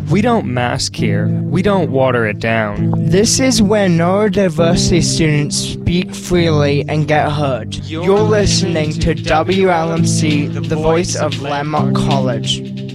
We don't mask here. We don't water it down. This is where neurodiversity students speak freely and get heard. You're listening to WLMC, the voice of Landmark College.